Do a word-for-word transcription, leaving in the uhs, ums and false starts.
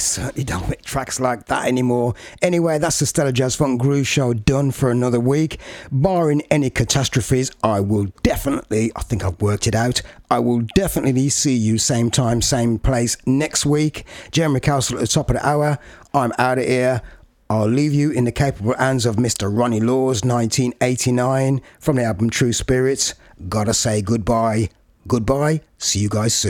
certainly don't make tracks like that anymore. Anyway, that's the Stellar Jazz Funk Groove Show done for another week. Barring any catastrophes, I will definitely, I think I've worked it out, I will definitely see you same time, same place next week. Jeremy Castle at the top of the hour. I'm out of here. I'll leave you in the capable hands of Mister Ronnie Laws, nineteen eighty-nine, from the album True Spirits. Gotta say goodbye. Goodbye. See you guys soon.